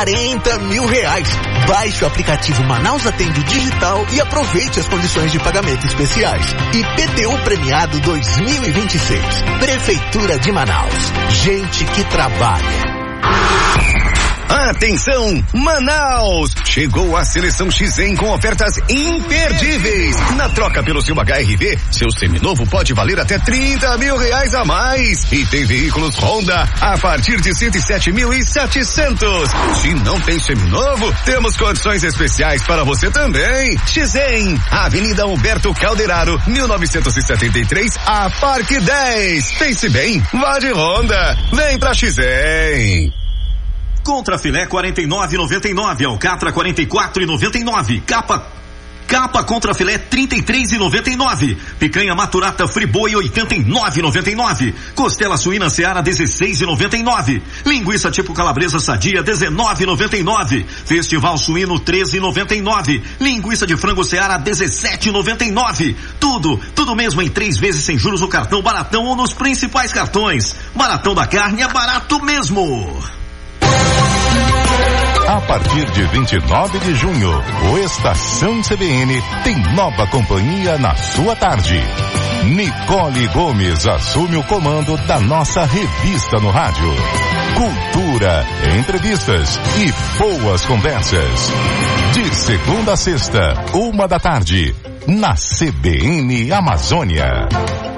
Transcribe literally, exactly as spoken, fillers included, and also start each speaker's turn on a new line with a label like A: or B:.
A: quarenta mil reais. Baixe o aplicativo Manaus Atende Digital e aproveite as condições de pagamento especiais. I P T U Premiado dois mil e vinte e seis. Prefeitura de Manaus. Gente que trabalha.
B: Atenção, Manaus! Chegou a Seleção X cem com ofertas imperdíveis. Na troca pelo seu H R V, seu seminovo pode valer até trinta mil reais a mais. E tem veículos Honda a partir de cento e sete mil e setecentos. Se não tem seminovo, temos condições especiais para você também. X cem, Avenida Humberto Calderaro, mil novecentos e setenta e três, a Parque dez. Pense bem, vá de Honda. Vem pra X cem.
C: Contrafilé quarenta e nove e noventa e nove, alcatra quarenta e quatro e noventa e nove, capa capa contrafilé trinta e três e noventa e nove, picanha maturata friboi oitenta e nove e noventa e nove, costela suína Seara dezesseis e noventa e nove, linguiça tipo calabresa sadia dezenove e noventa e nove, festival suíno treze e noventa e nove, linguiça de frango Seara dezessete e noventa e nove, tudo, tudo mesmo em três vezes sem juros no cartão Baratão ou nos principais cartões. Baratão da Carne é barato mesmo.
D: A partir de vinte e nove de junho, o Estação C B N tem nova companhia na sua tarde. Nicole Gomes assume o comando da nossa revista no rádio. Cultura, entrevistas e boas conversas. De segunda a sexta, uma da tarde, na C B N Amazônia.